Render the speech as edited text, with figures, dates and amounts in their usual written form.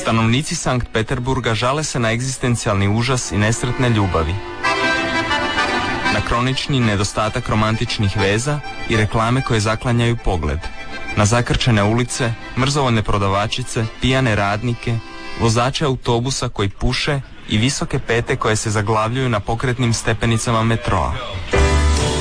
Stanovnici Sankt Peterburga žale se na egzistencijalni užas i nesretne ljubavi, na kronični nedostatak romantičnih veza i reklame koje zaklanjaju pogled, na zakrčene ulice, mrzovoljne prodavačice, pijane radnike, vozače autobusa koji puše i visoke pete koje se zaglavljuju na pokretnim stepenicama metroa.